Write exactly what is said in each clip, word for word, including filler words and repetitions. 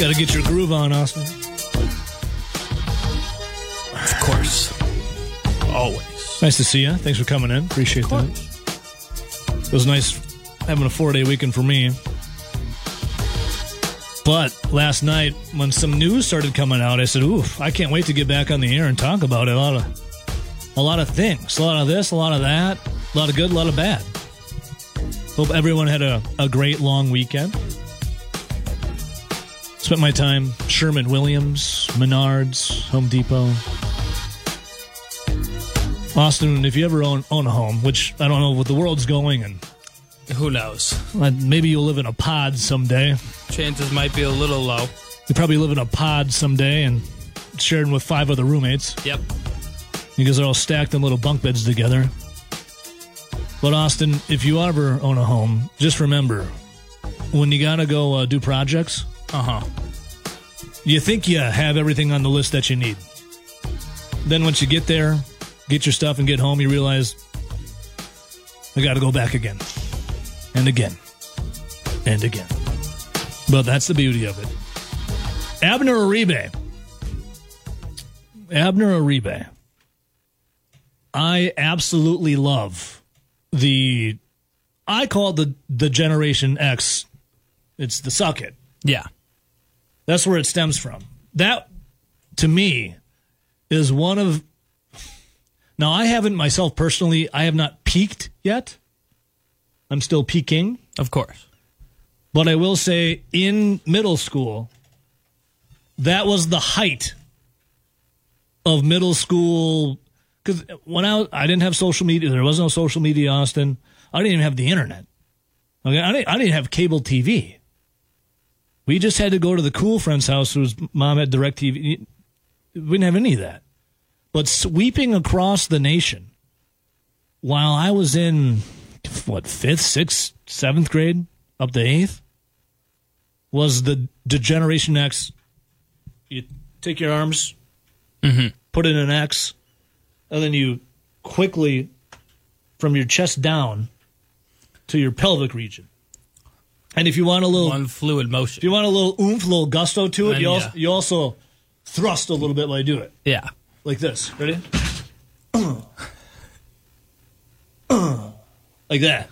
Got to get your groove on, Austin. Of course. Always. Nice to see you. Thanks for coming in. Appreciate that. It was nice having a four-day weekend for me. But last night, when some news started coming out, I said, oof, I can't wait to get back on the air and talk about it. A lot of, a lot of things. A lot of this, a lot of that. A lot of good, a lot of bad. Hope everyone had a, a great long weekend. Spent my time Sherman-Williams, Menards, Home Depot. Austin, if you ever own, own a home, which I don't know what the world's going, and who knows? Maybe you'll live in a pod someday. Chances might be a little low. You probably live in a pod someday and sharing with five other roommates. Yep. Because they're all stacked in little bunk beds together. But Austin, if you ever own a home, just remember, when you gotta go uh, do projects, uh-huh, you think you have everything on the list that you need. Then once you get there, get your stuff and get home, you realize, I gotta go back again. And again. And again. But that's the beauty of it. Abner Uribe. Abner Uribe. I absolutely love the, I call it the, the Generation X. It's the suck it. Yeah. That's where it stems from. That, to me, is one of... Now, I haven't myself personally, I have not peaked yet. I'm still peaking. Of course. But I will say, in middle school, that was the height of middle school. Because when I, I didn't have social media, there was no social media, Austin. I didn't even have the internet. Okay, I didn't, I didn't have cable T V. We just had to go to the cool friend's house whose mom had DirecTV. We didn't have any of that. But sweeping across the nation, while I was in, what, fifth, sixth, seventh grade, up to eighth, was the, the Generation X. You take your arms, mm-hmm. put in an X, and then you quickly, from your chest down to your pelvic region. And if you want a little... One fluid motion. If you want a little oomph, a little gusto to it, And you, yeah. also, you also thrust a little bit while you do it. Yeah. Like this. Ready? Uh, uh, like that.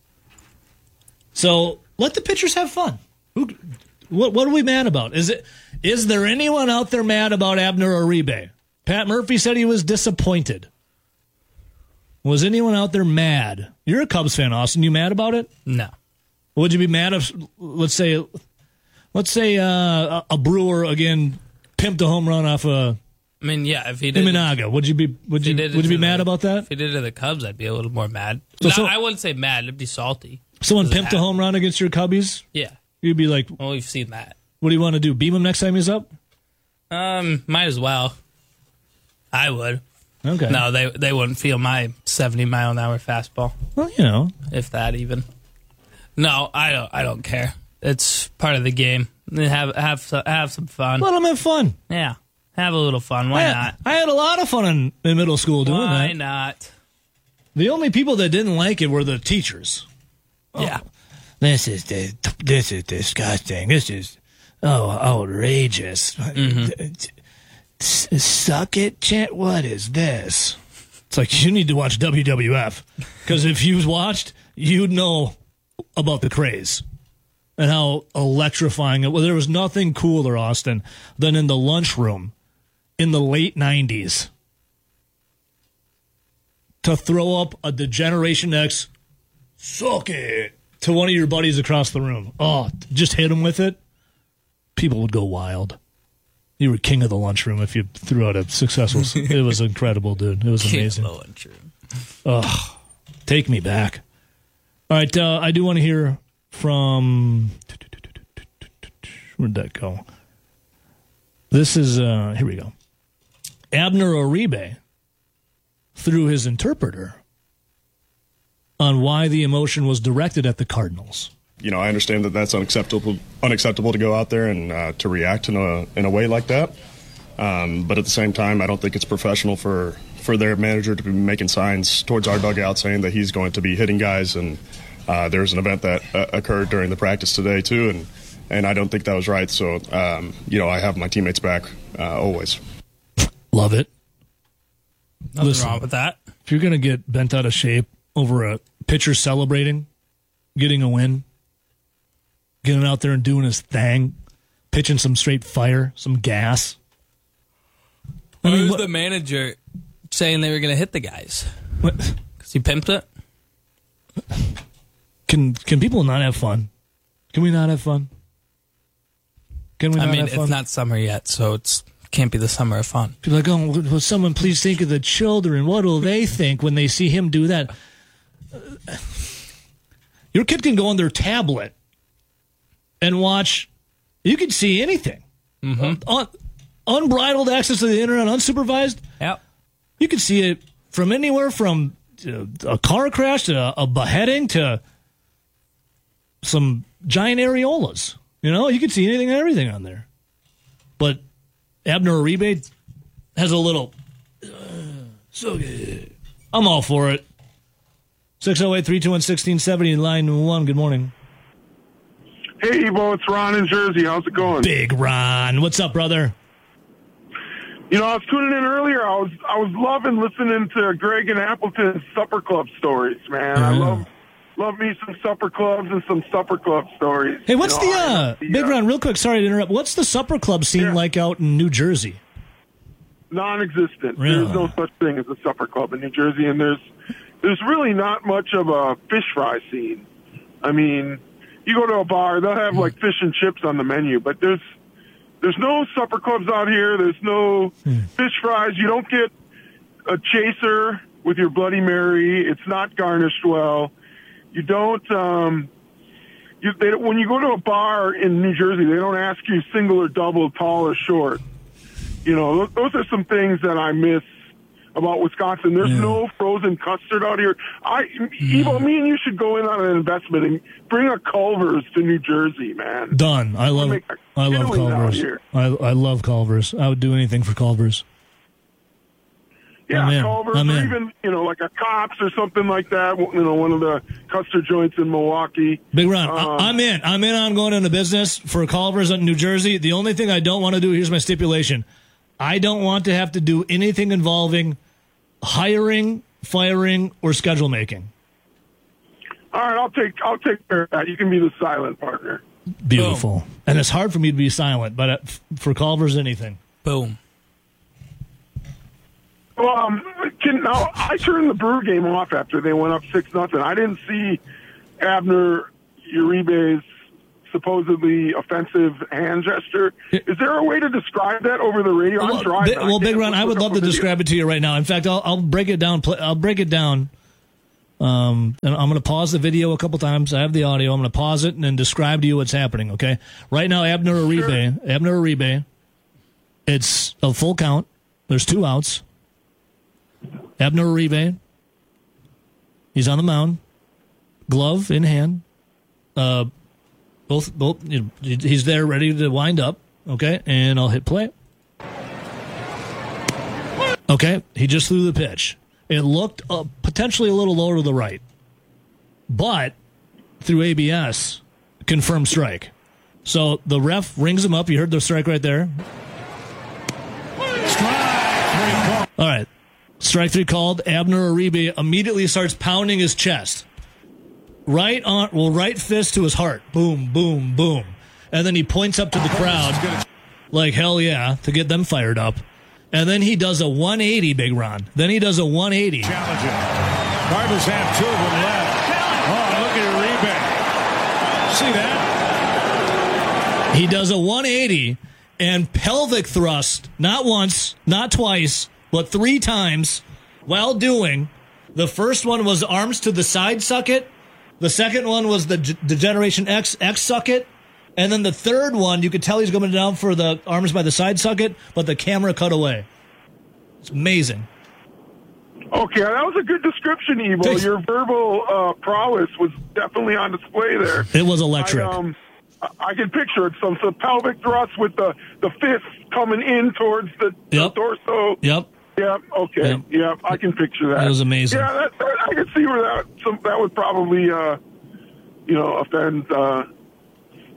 So let the pitchers have fun. Who, what, what are we mad about? Is it? Is there anyone out there mad about Abner Uribe? Pat Murphy said he was disappointed. Was anyone out there mad? You're a Cubs fan, Austin. You mad about it? No. Would you be mad if, let's say, let's say uh, a Brewer again pimped a home run off a I mean, yeah, if he did Imanaga? Would you be would you would you be mad the, about that? If he did it to the Cubs, I'd be a little more mad. So, no, so, I wouldn't say mad. It'd be salty. Someone pimped a home run against your Cubbies? Yeah. You'd be like, well, we've seen that. What do you want to do? Beam him next time he's up? Um, might as well. I would. Okay. No, they they wouldn't feel my seventy mile an hour fastball. Well, you know, if that even. No, I don't. I don't care. It's part of the game. Have have have some fun. Let them have fun. Yeah, have a little fun. Why I, not? I had a lot of fun in, in middle school doing Why that. Why not? The only people that didn't like it were the teachers. Yeah. Oh, this is the, this is disgusting. This is oh outrageous. Mm-hmm. Suck it, Chant. What is this? It's like you need to watch W W F because if you've watched, you'd know about the craze and how electrifying it was. There was nothing cooler, Austin, than in the lunchroom in the late nineties to throw up a Generation X suck it to one of your buddies across the room. Oh, just hit him with it. People would go wild. You were king of the lunchroom if you threw out a successful... It was incredible, dude. It was amazing. King of the lunchroom. Oh, take me back. All right, uh, I do want to hear from... Where'd that go? This is... Uh, here we go. Abner Uribe, through his interpreter, on why the emotion was directed at the Cardinals. You know, I understand that that's unacceptable unacceptable to go out there and uh, to react in a in a way like that. Um, but at the same time, I don't think it's professional for, for their manager to be making signs towards our dugout saying that he's going to be hitting guys. And uh, there's an event that uh, occurred during the practice today, too. And and I don't think that was right. So, um, you know, I have my teammates back uh, always. Love it. Nothing Listen, wrong with that. if you're going to get bent out of shape over a pitcher celebrating, getting a win, getting out there and doing his thing, pitching some straight fire, some gas. I mean, Who's what- the manager saying they were going to hit the guys? what- Because he pimped it? Can can people not have fun? Can we not have fun? Can we I not mean, have it's fun? not summer yet, so it's can't be the summer of fun. People are like, oh, will someone please think of the children? What will they think when they see him do that? Your kid can go on their tablet and watch. You can see anything. Mm-hmm. Un- unbridled access to the internet, unsupervised. Yep. You can see it from anywhere from uh, a car crash to a, a beheading to some giant areolas. You know, you can see anything and everything on there. But Abner Uribe has a little. Uh, so good. I'm all for it. six oh eight, three two one, one six seven oh, line one. Good morning. Hey, Evo, it's Ron in Jersey. How's it going? Big Ron. What's up, brother? You know, I was tuning in earlier. I was I was loving listening to Greg and Appleton's supper club stories, man. I Yeah. love love me some supper clubs and some supper club stories. Hey, what's You know, the, I uh, love the, Big uh, Ron, real quick, sorry to interrupt. What's the supper club scene Yeah. like out in New Jersey? Non-existent. Really? There's no such thing as a supper club in New Jersey, and there's there's really not much of a fish fry scene. I mean, you go to a bar, they'll have like fish and chips on the menu, but there's there's no supper clubs out here. There's no fish fries. You don't get a chaser with your Bloody Mary. It's not garnished well. You don't. Um, you, they, when you go to a bar in New Jersey, they don't ask you single or double, tall or short. You know, those, those are some things that I miss about Wisconsin. There's Yeah. no frozen custard out here. I, Evo, me and you should go in on an investment and bring a Culver's to New Jersey, man. Done. I love make a I love killing out Culver's. here. I I love Culver's. I would do anything for Culver's. Yeah, I'm in. Culver's, I'm or in. even, you know, like a Cops or something like that. You know, one of the custard joints in Milwaukee. Big Ron, Um, I, I'm in. I'm in on going into business for Culver's in New Jersey. The only thing I don't want to do, here's my stipulation. I don't want to have to do anything involving hiring, firing, or schedule making. All right, I'll take I'll take care of that. You can be the silent partner. Beautiful. And it's hard for me to be silent, but uh, f- for Culver's, anything. Boom. Well, um, can, now I turned the Brewer game off after they went up six nothing. I didn't see Abner Uribe's supposedly offensive hand gesture. Is there a way to describe that over the radio? Well, I'm driving. Bi- well, Big Ron, I would love to video. describe it to you right now. In fact, I'll, I'll break it down. pl- I'll break it down. Um, and I'm going to pause the video a couple times. I have the audio. I'm going to pause it and then describe to you what's happening. Okay. Right now, Abner Uribe. Sure. Abner Uribe. It's a full count. There's two outs. Abner Uribe. He's on the mound. Glove in hand. Uh, both both. You know, he's there, ready to wind up. Okay, and I'll hit play. Okay, he just threw the pitch. It looked uh, potentially a little lower to the right, but through A B S, confirmed strike. So the ref rings him up. You heard the strike right there. All right. Strike three called. Abner Uribe immediately starts pounding his chest. Right on, well, right fist to his heart. Boom, boom, boom. And then he points up to the crowd like, hell yeah, to get them fired up. And then he does a one eighty, Big Ron. Then he does a one eighty. Challenging. Cardinals have two of them left. Oh, look at Uribe. See that? He does a one eighty and pelvic thrust, not once, not twice, but three times while doing. The first one was arms to the side suck it. The second one was the G- Degeneration X, X suck it. And then the third one, you could tell he's going down for the arms by the side suck it, but the camera cut away. It's amazing. Okay, that was a good description, Evo. Thanks. Your verbal uh, prowess was definitely on display there. It was electric. I, um, I- I can picture it. Some, some pelvic thrust with the, the fist coming in towards the, Yep. the torso. Yep. Yeah. Okay. Yep. Yeah, I can picture that. It was amazing. Yeah, that, that, I can see where that some, that would probably uh, you know offend uh,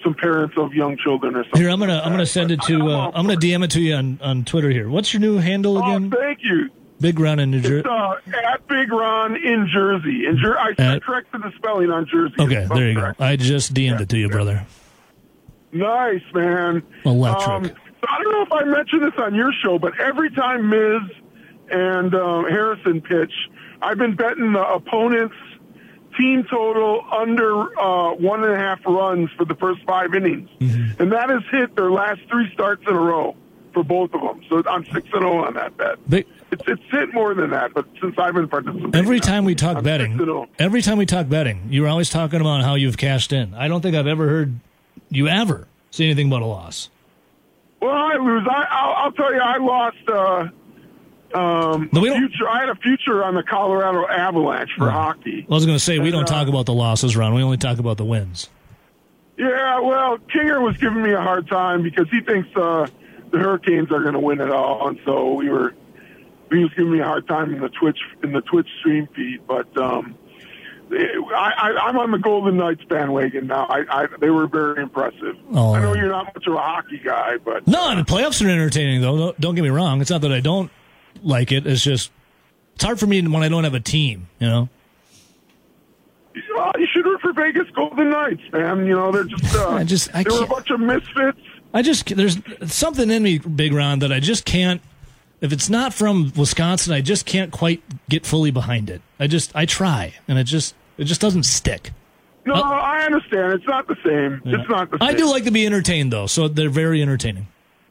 some parents of young children or something. Here, I'm gonna like I'm gonna that. send it But to I'm uh, all I'm gonna for it. D M it to you on, on Twitter here. What's your new handle Oh, again? thank you. Big Ron in New Jersey. It's uh, at Big Ron in Jersey. In Jer- I, I At- corrected the spelling on Jersey. Okay, It's there you go. correct. I just D M'd it to you, brother. Nice, man. Electric. Um, so I don't know if I mentioned this on your show, but every time Miz and um, Harrison pitch, I've been betting the opponent's team total under uh, one and a half runs for the first five innings. Mm-hmm. And that has hit their last three starts in a row for both of them. So I'm six and oh on that bet. Big, It's, it's hit more than that, but since I've been participating. every time we talk I'm betting, six and oh. every time we talk betting, you're always talking about how you've cashed in. I don't think I've ever heard you ever say anything about a loss. Well, I lose. I, I'll, I'll tell you, I lost uh, um, No, we a don't- future. I had a future on the Colorado Avalanche for hockey. I was going to say, we And, don't uh, talk about the losses, Ron. We only talk about the wins. Yeah, well, Kinger was giving me a hard time because he thinks uh, the Hurricanes are going to win it all, and so we were. He was giving me a hard time in the Twitch in the Twitch stream feed, but um, I, I, I'm on the Golden Knights bandwagon now. I, I they were very impressive. Oh, I know man. you're not much of a hockey guy, but No, the playoffs are entertaining, though. Don't- Don't get me wrong. It's not that I don't like it. It's just, it's hard for me when I don't have a team, you know? well, you should root for Vegas Golden Knights, man. You know they're just uh, I just- I they were a can't- bunch of misfits. I just, there's something in me, Big Ron, that I just can't, if it's not from Wisconsin, I just can't quite get fully behind it. I just, I try, and it just, it just doesn't stick. No, Uh, I understand. It's not the same. It's not the same. I do like to be entertained, though, so they're very entertaining.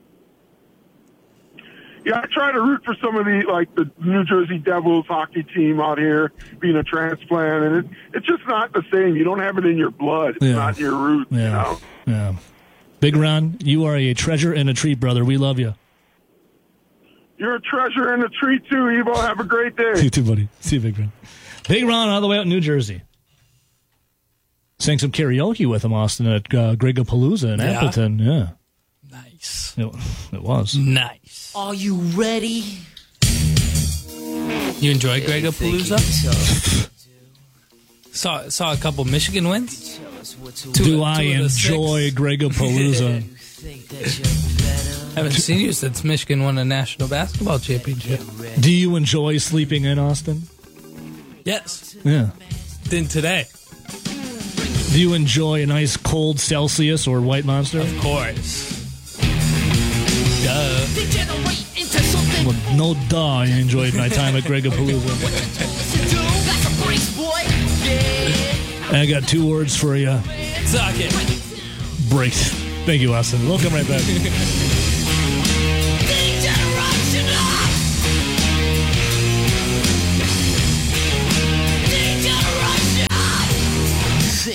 Yeah, I try to root for some of the like the New Jersey Devils hockey team out here, being a transplant, and it, it's just not the same. You don't have it in your blood. It's Yeah. not in your roots. Yeah. You know. Yeah. Big Ron, you are a treasure and a treat, brother. We love you. You're a treasure and a treat too, Evo. Have a great day. You too, buddy. See you, Big Ron. Big Ron all the way out in New Jersey. Sang some karaoke with him, Austin, at uh, Gregapalooza in Yeah. Appleton. Yeah. Nice. It, it was. Nice. Are you ready? You enjoy Gregapalooza? Palooza? Saw saw a couple Michigan wins. Two- Do two I of the enjoy six. Gregapalooza? Haven't seen you since Michigan won a national basketball championship. Do you enjoy sleeping in, Austin? Yes, Yeah. then today, Do you enjoy a nice cold Celsius or White Monster? of course. Duh. Well, no duh, I enjoyed my time at Gregapalooza. I got two words for you. Suck it. Break. Thank you, Austin. We'll come right back.